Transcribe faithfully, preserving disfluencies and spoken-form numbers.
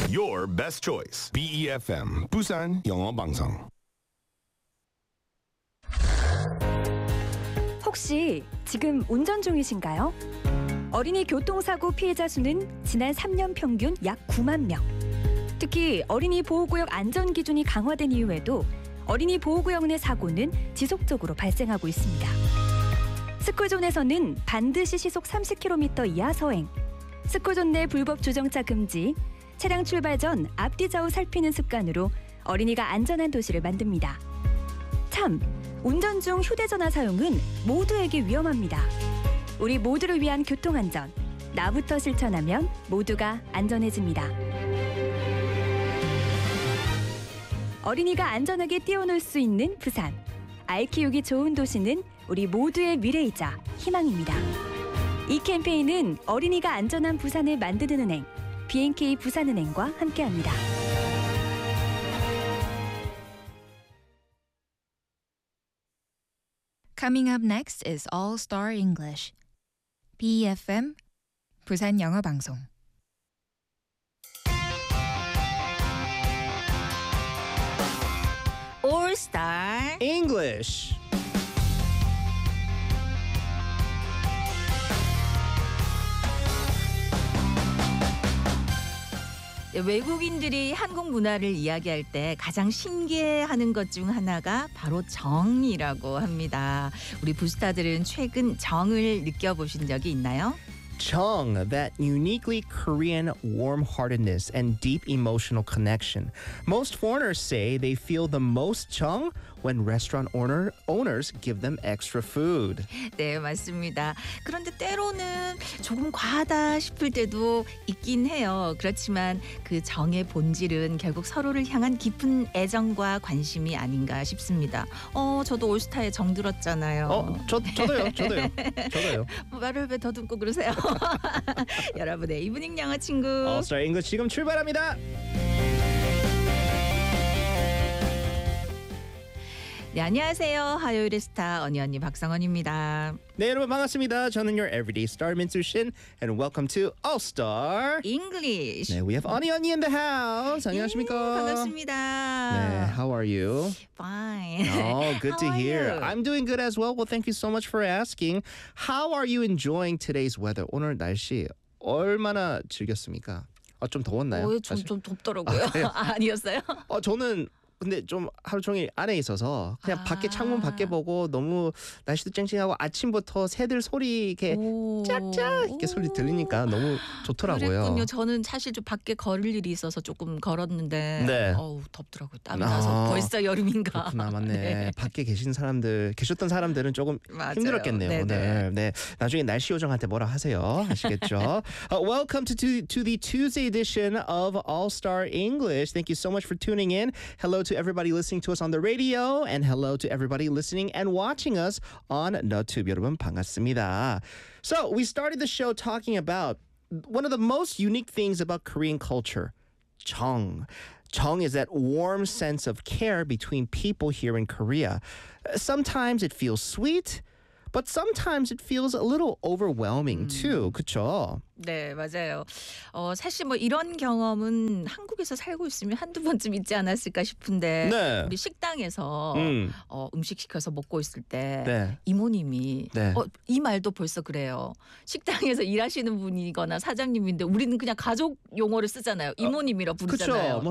Your best choice. B E F M 부산 영어 방송. 혹시 지금 운전 중이신가요? 어린이 교통사고 피해자 수는 지난 삼 년 평균 약 구만 명. 특히 어린이 보호구역 안전 기준이 강화된 이후에도 어린이 보호구역 내 사고는 지속적으로 발생하고 있습니다. 스쿨존에서는 반드시 시속 삼십 킬로미터 이하 서행, 스쿨존 내 불법 주정차 금지, 차량 출발 전 앞뒤 좌우 살피는 습관으로 어린이가 안전한 도시를 만듭니다. 참, 운전 중 휴대전화 사용은 모두에게 위험합니다. 우리 모두를 위한 교통안전, 나부터 실천하면 모두가 안전해집니다. 어린이가 안전하게 뛰어놀 수 있는 부산. 아이 키우기 좋은 도시는 우리 모두의 미래이자 희망입니다. 이 캠페인은 어린이가 안전한 부산을 만드는 은행, 비엔케이 부산은행과 함께합니다. Coming up next is All Star English. B E F M 부산 영어 방송. All Star English. 외국인들이 한국 문화를 이야기할 때 가장 신기해하는 것 중 하나가 바로 정이라고 합니다. 우리 부스타들은 최근 정을 느껴보신 적이 있나요? Chung, that uniquely Korean warm-heartedness and deep emotional connection. Most foreigners say they feel the most chung when restaurant owner, owners give them extra food. 네, 맞습니다. 그런데 때로는 조금 과하다 싶을 때도 있긴 해요. 그렇지만 그 정의 본질은 결국 서로를 향한 깊은 애정과 관심이 아닌가 싶습니다. 어, 저도 올스타에 정 들었잖아요. 어, 저, 저도요, 저도요, 저도요. 뭐 말을 왜 더듬고 그러세요? 여러분의 이브닝 영어 친구. All Star English 지금 출발합니다. 네, 안녕하세요. 화요일의 스타 언니 언니 박성원입니다. 네, 여러분 반갑습니다. 저는 your everyday star 민수 신 and welcome to All Star English. 네, we have Ani Ani in the house. 안녕하십니까? 네, 반갑습니다. 네, how are you? Fine. Oh, good to How are hear. you? I'm doing good as well. Well, thank you so much for asking. How are you enjoying today's weather? 오늘 날씨 얼마나 즐겼습니까? 아, 좀 더웠나요? 어, 좀, 사실? 좀 덥더라고요. 아, 그래요? 아니었어요? 어, 저는 근데 좀 하루 종일 안에 있어서 그냥 아. 밖에 창문 밖에 보고 너무 날씨도 쨍쨍하고 아침부터 새들 소리 이렇게 오. 짜짜 이렇게 소리 들리니까 너무 좋더라고요. 그랬군요. 저는 사실 좀 밖에 걸을 일이 있어서 조금 걸었는데 네. 어우 덥더라고요. 땀이 아. 나서 벌써 여름인가. 그렇구나, 맞네. 네. 밖에 계신 사람들, 계셨던 사람들은 조금 맞아요. 힘들었겠네요. 네네. 오늘. 네, 나중에 날씨 요정한테 뭐라 하세요. 아시겠죠? uh, welcome to, to to the Tuesday edition of All Star English. Thank you so much for tuning in. Hello to everybody listening to us on the radio, and hello to everybody listening and watching us on 너튜브. 여러분 반갑습니다. So we started the show talking about one of the most unique things about Korean culture, 정. 정 is that warm sense of care between people here in Korea. Uh, Sometimes it feels sweet, but sometimes it feels a little overwhelming too. 그쵸? 네, 맞아요. 어, 사실 뭐 이런 경험은 한국에서 살고 있으면 한두 번쯤 있지 않았을까 싶은데 네. 우리 식당에서 음. 어, 음식 시켜서 먹고 있을 때 네. 이모님이 네. 어, 이 말도 벌써 그래요. 식당에서 일하시는 분이거나 사장님인데 우리는 그냥 가족 용어를 쓰잖아요. 이모님이라 부르잖아요. 그쵸. 뭐